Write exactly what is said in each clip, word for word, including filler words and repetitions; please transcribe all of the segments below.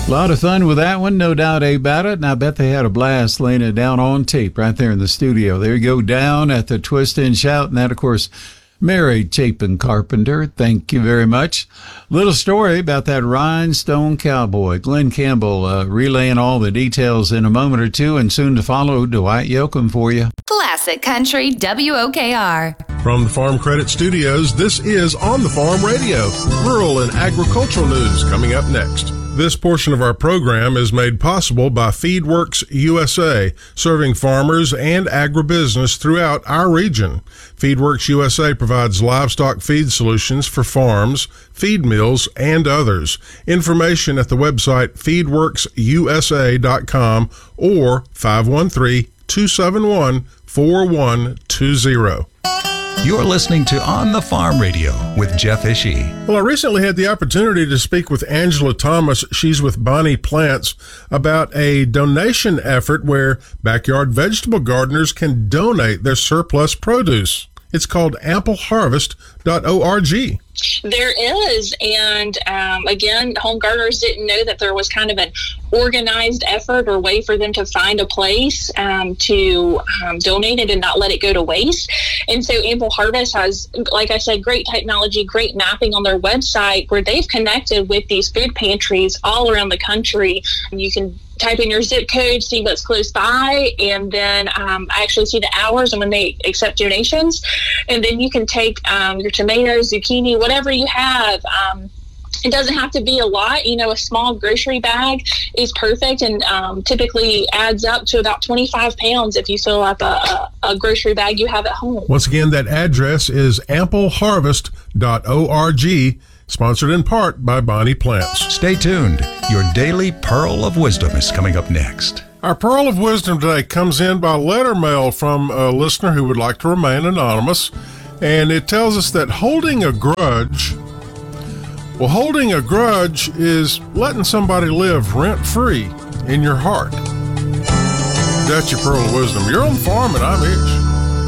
A lot of fun with that one, no doubt about it, and I bet they had a blast laying it down on tape right there in the studio. There you go, Down at the Twist and Shout, and that, of course, Mary Chapin Carpenter. Thank you very much. Little story about that Rhinestone Cowboy. Glenn Campbell uh, relaying all the details in a moment or two, and soon to follow, Dwight Yoakam for you. Classic Country W O K R. From the Farm Credit Studios, this is On the Farm Radio. Rural and agricultural news coming up next. This portion of our program is made possible by FeedWorks U S A, serving farmers and agribusiness throughout our region. FeedWorks U S A provides livestock feed solutions for farms, feed mills, and others. Information at the website feed works U S A dot com or five one three, two seven one, four one two zero. You're listening to On the Farm Radio with Jeff Ishii. Well, I recently had the opportunity to speak with Angela Thomas. She's with Bonnie Plants about a donation effort where backyard vegetable gardeners can donate their surplus produce. It's called ample harvest dot org. There is, and um, again, home gardeners didn't know that there was kind of an organized effort or way for them to find a place um, to um, donate it and not let it go to waste. And so Ample Harvest has, like I said, great technology, great mapping on their website where they've connected with these food pantries all around the country. You can type in your zip code, see what's close by, and then um, I actually see the hours and when they accept donations. And then you can take um, your tomatoes, zucchini, whatever you have. Um, it doesn't have to be a lot. You know, a small grocery bag is perfect and um, typically adds up to about twenty-five pounds if you fill up a, a, a grocery bag you have at home. Once again, that address is ample harvest dot org. Sponsored in part by Bonnie Plants. Stay tuned. Your daily Pearl of Wisdom is coming up next. Our Pearl of Wisdom today comes in by letter mail from a listener who would like to remain anonymous. And it tells us that holding a grudge, well, holding a grudge is letting somebody live rent-free in your heart. That's your Pearl of Wisdom. You're on the farm and I'm Ish.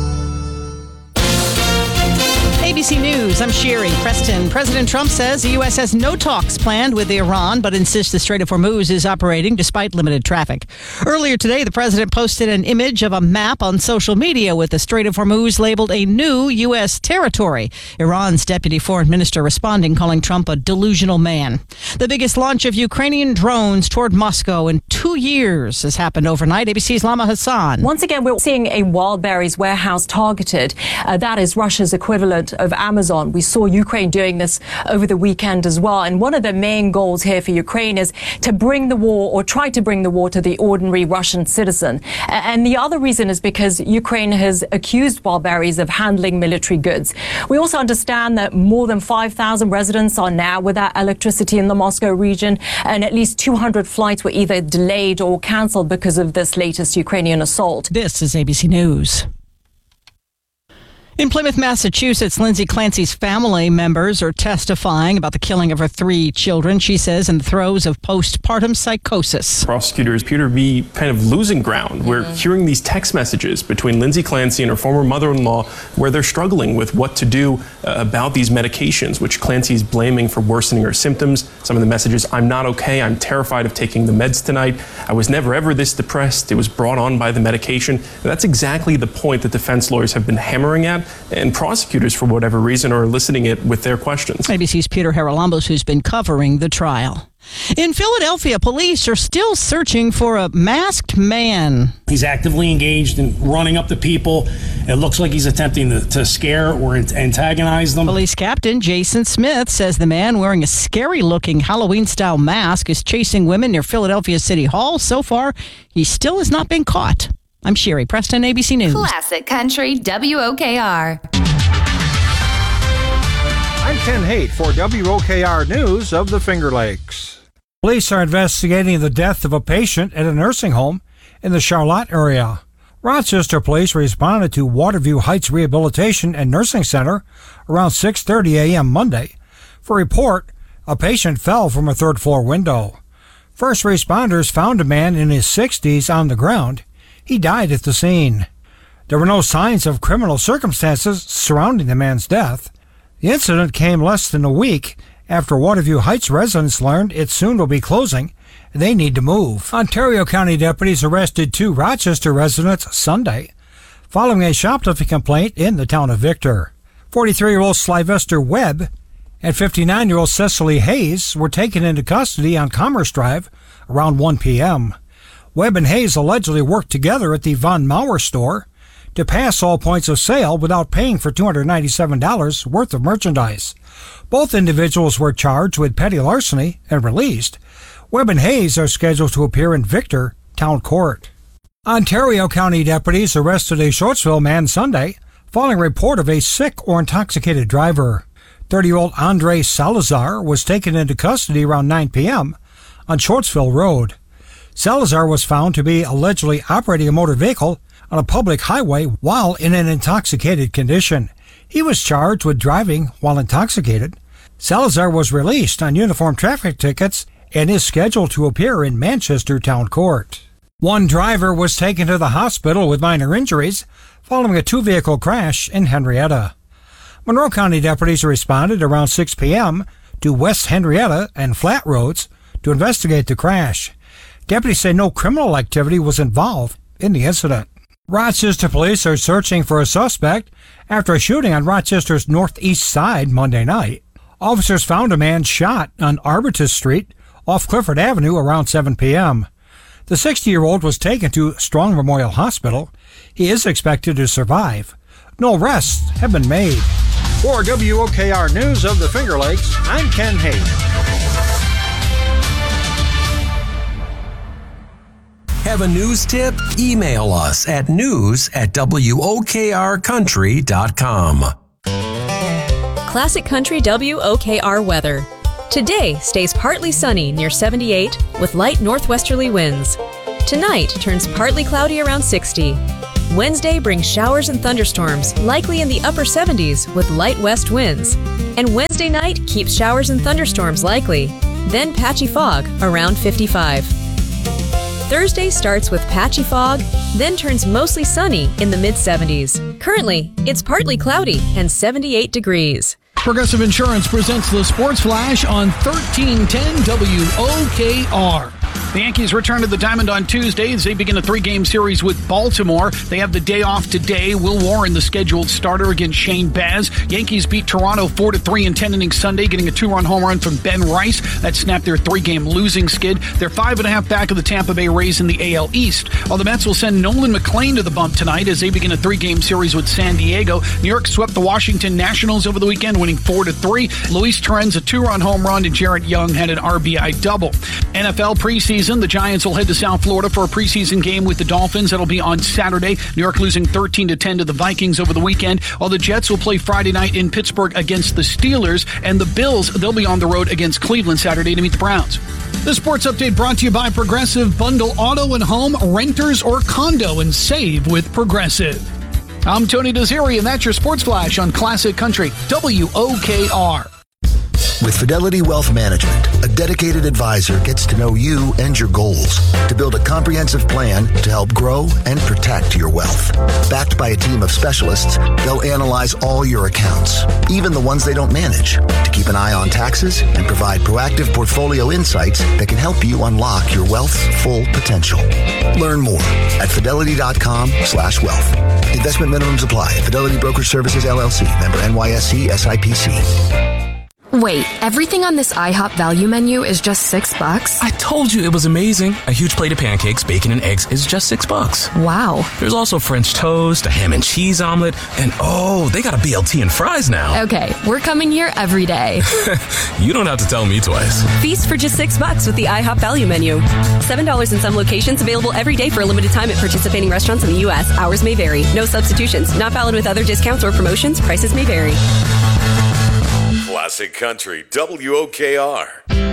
A B C News, I'm Sherry Preston. President Trump says the U S has no talks planned with Iran, but insists the Strait of Hormuz is operating despite limited traffic. Earlier today, the president posted an image of a map on social media with the Strait of Hormuz labeled a new U S territory. Iran's deputy foreign minister responding, calling Trump a delusional man. The biggest launch of Ukrainian drones toward Moscow in two years has happened overnight. A B C's Lama Hassan. Once again, we're seeing a Wildberries warehouse targeted. Uh, that is Russia's equivalent of Amazon. We saw Ukraine doing this over the weekend as well. And one of the main goals here for Ukraine is to bring the war or try to bring the war to the ordinary Russian citizen. And the other reason is because Ukraine has accused Wildberries of handling military goods. We also understand that more than five thousand residents are now without electricity in the Moscow region, and at least two hundred flights were either delayed or cancelled because of this latest Ukrainian assault. This is A B C News. In Plymouth, Massachusetts, Lindsay Clancy's family members are testifying about the killing of her three children, she says, in the throes of postpartum psychosis. Prosecutors appear to be kind of losing ground. We're mm-hmm. hearing these text messages between Lindsay Clancy and her former mother-in-law where they're struggling with what to do uh, about these medications, which Clancy's blaming for worsening her symptoms. Some of the messages, I'm not okay, I'm terrified of taking the meds tonight. I was never ever this depressed. It was brought on by the medication. And that's exactly the point that defense lawyers have been hammering at. And prosecutors, for whatever reason, are eliciting it with their questions. A B C's Peter Haralambos, who's been covering the trial. In Philadelphia, police are still searching for a masked man. He's actively engaged in running up to people. It looks like he's attempting to, to scare or antagonize them. Police Captain Jason Smith says the man wearing a scary-looking Halloween-style mask is chasing women near Philadelphia City Hall. So far, he still has not been caught. I'm Sherry Preston, A B C News. Classic Country W O K R. I'm Ken Haight for W O K R News of the Finger Lakes. Police are investigating the death of a patient at a nursing home in the Charlotte area. Rochester Police responded to Waterview Heights Rehabilitation and Nursing Center around six thirty a.m. Monday. For a report, a patient fell from a third-floor window. First responders found a man in his sixties on the ground. He died at the scene. There were no signs of criminal circumstances surrounding the man's death. The incident came less than a week after Waterview Heights residents learned it soon will be closing They need to move. Ontario County deputies arrested two Rochester residents Sunday following a shoplifting complaint in the town of Victor. forty-three-year-old Sylvester Webb and fifty-nine-year-old Cecily Hayes were taken into custody on Commerce Drive around one p.m. Webb and Hayes allegedly worked together at the Von Mauer store to pass all points of sale without paying for two hundred ninety-seven dollars worth of merchandise. Both individuals were charged with petty larceny and released. Webb and Hayes are scheduled to appear in Victor Town Court. Ontario County deputies arrested a Shortsville man Sunday following a report of a sick or intoxicated driver. thirty-year-old Andre Salazar was taken into custody around nine p.m. on Shortsville Road. Salazar was found to be allegedly operating a motor vehicle on a public highway while in an intoxicated condition. He was charged with driving while intoxicated. Salazar was released on uniform traffic tickets and is scheduled to appear in Manchester Town Court. One driver was taken to the hospital with minor injuries following a two-vehicle crash in Henrietta. Monroe County deputies responded around six p.m. to West Henrietta and Flat Roads to investigate the crash. Deputies say no criminal activity was involved in the incident. Rochester police are searching for a suspect after a shooting on Rochester's northeast side Monday night. Officers found a man shot on Arbutus Street off Clifford Avenue around seven p.m. The sixty-year-old was taken to Strong Memorial Hospital. He is expected to survive. No arrests have been made. For W O K R News of the Finger Lakes, I'm Ken Hayes. Have a news tip? Email us at news at W O K R country dot com. Classic Country W O K R weather. Today stays partly sunny near seventy-eight with light northwesterly winds. Tonight turns partly cloudy around sixty. Wednesday brings showers and thunderstorms, likely in the upper seventies with light west winds. And Wednesday night keeps showers and thunderstorms likely, then patchy fog around fifty-five. Thursday starts with patchy fog, then turns mostly sunny in the mid seventies. Currently, it's partly cloudy and seventy-eight degrees. Progressive Insurance presents the Sports Flash on thirteen ten W O K R. The Yankees return to the Diamond on Tuesday as they begin a three-game series with Baltimore. They have the day off today. Will Warren, the scheduled starter, against Shane Baz. Yankees beat Toronto four to three in ten innings Sunday, getting a two-run home run from Ben Rice. That snapped their three-game losing skid. They're five and a half back of the Tampa Bay Rays in the A L East. While the Mets will send Nolan McLean to the bump tonight as they begin a three-game series with San Diego. New York swept the Washington Nationals over the weekend, winning four to three. Luis Torrens a two-run home run, and Jarrett Young had an R B I double. N F L preseason, the Giants will head to South Florida for a preseason game with the Dolphins. That'll be on Saturday. New York losing thirteen to ten to the Vikings over the weekend, while the Jets will play Friday night in Pittsburgh against the Steelers, and the Bills, they'll be on the road against Cleveland Saturday to meet the Browns. The Sports Update brought to you by Progressive. Bundle auto and home, renters or condo, and save with Progressive. I'm Tony Desiri, and that's your Sports Flash on Classic Country W O K R. With Fidelity Wealth Management, a dedicated advisor gets to know you and your goals to build a comprehensive plan to help grow and protect your wealth. Backed by a team of specialists, they'll analyze all your accounts, even the ones they don't manage, to keep an eye on taxes and provide proactive portfolio insights that can help you unlock your wealth's full potential. Learn more at fidelity.com slash wealth. Investment minimums apply. Fidelity Brokerage Services, L L C. Member N Y S E S I P C. Wait, everything on this IHOP value menu is just six bucks? I told you it was amazing. A huge plate of pancakes, bacon, and eggs is just six bucks. Wow. There's also French toast, a ham and cheese omelet, and oh, they got a B L T and fries now. Okay, we're coming here every day. You don't have to tell me twice. Feast for just six bucks with the IHOP value menu. Seven dollars in some locations, available every day for a limited time at participating restaurants in the U S. Hours may vary. No substitutions. Not valid with other discounts or promotions. Prices may vary. Classic Country W O K R.